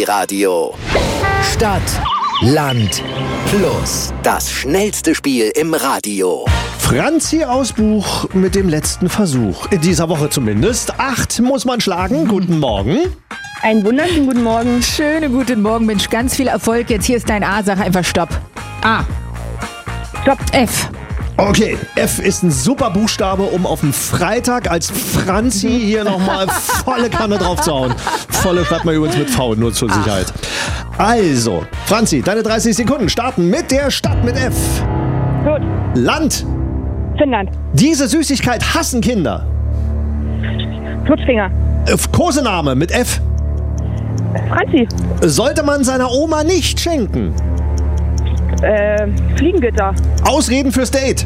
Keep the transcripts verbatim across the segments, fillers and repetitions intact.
B Radio. Stadt, Land, Plus. Das schnellste Spiel im Radio. Franzi aus Buch mit dem letzten Versuch. In dieser Woche zumindest. Acht muss man schlagen. Guten Morgen. Einen wunderschönen guten Morgen. Schönen guten Morgen, Mensch. Ganz viel Erfolg. Jetzt hier ist dein A. Sag einfach Stopp. A. Stopp. F. Okay, F ist ein super Buchstabe, um auf den Freitag als Franzi hier nochmal volle Kanne drauf zu hauen. Volle schreibt man übrigens mit V, nur zur Sicherheit. Also, Franzi, deine dreißig Sekunden starten mit der Stadt mit F. Gut. Land. Finnland. Diese Süßigkeit hassen Kinder. Flutschfinger. Äh, Kosename mit F. Franzi. Sollte man seiner Oma nicht schenken. Äh, Fliegengitter. Ausreden fürs Date.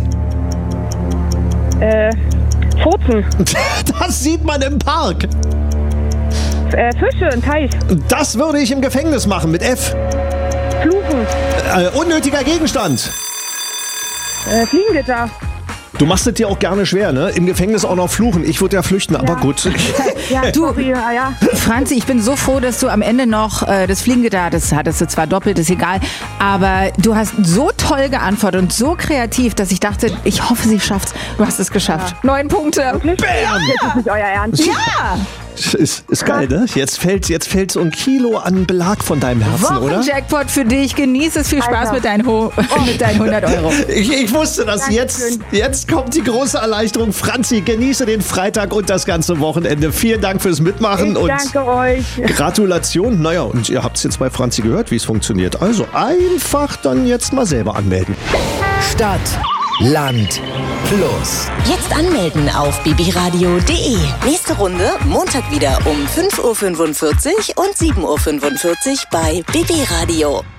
Äh, Furzen. Das sieht man im Park. Äh, Fische, ein Teich. Das würde ich im Gefängnis machen mit F. Fluchen. Äh, unnötiger Gegenstand. Äh, Fliegengitter. Du machst es dir auch gerne schwer, ne? Im Gefängnis auch noch fluchen. Ich würde ja flüchten, aber gut. Ja, Du- sorry, ja, ja. Franzi, ich bin so froh, dass du am Ende noch äh, das Fliegengitter hattest. Hattest du zwar doppelt, ist egal. Aber du hast so toll geantwortet und so kreativ, dass ich dachte, ich hoffe, sie schafft's. Du hast es geschafft. Neun Punkte. Bam! Das ist nicht euer Ernst. Ja! Ist, ist geil, ne? Jetzt fällt, jetzt fällt so ein Kilo an Belag von deinem Herzen, oder? Wochenjackpot für dich. Genieß es. Viel Spaß Alter. mit deinen, Ho- mit deinen hundert Euro. Ich, ich wusste das. Jetzt, Dankeschön. jetzt kommt die große Erleichterung. Franzi, genieße den Freitag und das ganze Wochenende. Vielen Dank fürs Mitmachen Ich und danke euch. Gratulation. Naja, und ihr habt es jetzt bei Franzi gehört, wie es funktioniert. Also einfach dann jetzt mal selber anmelden. Stadt, Land, Plus. Jetzt anmelden auf bibiradio punkt de. Nächste Runde Montag wieder um fünf Uhr fünfundvierzig und sieben Uhr fünfundvierzig bei B B Radio.